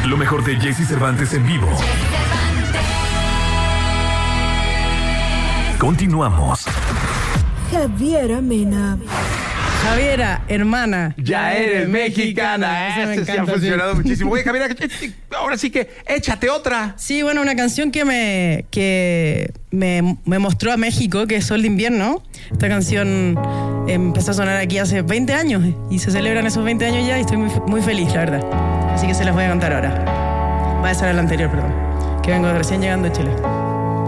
Lo mejor de Jesse Cervantes en vivo. Continuamos. Javiera Mena. Javiera, hermana. Ya eres mexicana. Eso me Este sí ha encanta, funcionado sí. muchísimo. Oye, Javiera, ahora sí que échate otra. Sí, bueno, una canción que me mostró a México, que es Sol de Invierno. Esta canción empezó a sonar aquí hace 20 años y se celebran esos 20 años ya y estoy muy, muy feliz, la verdad. Así que se las voy a contar ahora. Va a ser la anterior, perdón, que vengo recién llegando a Chile.